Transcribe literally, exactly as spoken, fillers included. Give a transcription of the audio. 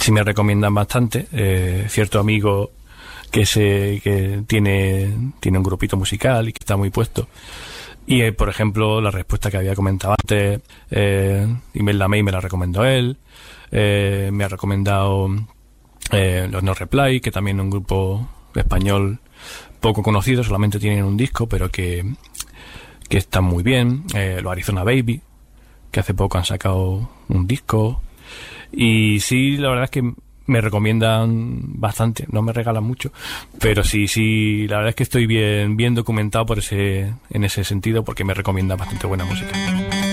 sí me recomiendan bastante. Eh, cierto amigo que se que tiene tiene un grupito musical y que está muy puesto. Y, eh, por ejemplo, la respuesta que había comentado antes, eh, Imelda May me la recomendó él. Eh, me ha recomendado eh, los No Reply, que también es un grupo español poco conocido, solamente tienen un disco, pero que, que están muy bien. Eh, los Arizona Baby, que hace poco han sacado un disco. Y sí, la verdad es que me recomiendan bastante, no me regalan mucho, pero sí, sí, la verdad es que estoy bien, bien documentado por ese, en ese sentido, porque me recomiendan bastante buena música.